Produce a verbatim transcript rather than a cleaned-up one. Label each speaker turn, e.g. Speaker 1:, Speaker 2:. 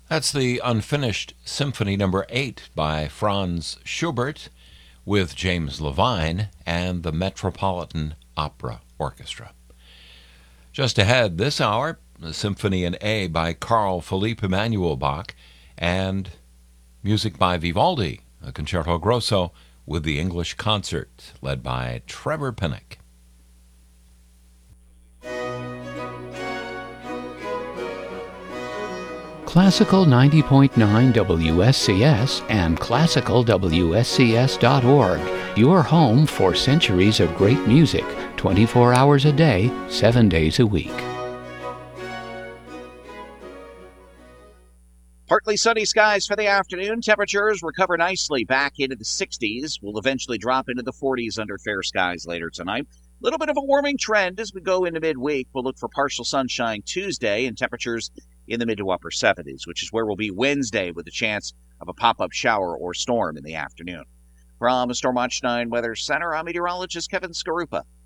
Speaker 1: That's the Unfinished Symphony Number eight by Franz Schubert with James Levine and the Metropolitan Opera Orchestra. Just ahead this hour, the Symphony in A by Carl Philipp Emanuel Bach and music by Vivaldi, a Concerto Grosso with the English Concert led by Trevor Pinnock.
Speaker 2: Classical ninety point nine W S C S and classical W S C S dot org. Your home for centuries of great music, twenty-four hours a day, seven days a week.
Speaker 3: Partly sunny skies for the afternoon. Temperatures recover nicely back into the sixties. Will eventually drop into the forties under fair skies later tonight. A little bit of a warming trend as we go into midweek. We'll look for partial sunshine Tuesday and temperatures in the mid to upper seventies, which is where we'll be Wednesday with a chance of a pop-up shower or storm in the afternoon. From Storm Watch nine Weather Center, I'm meteorologist Kevin Skarupa.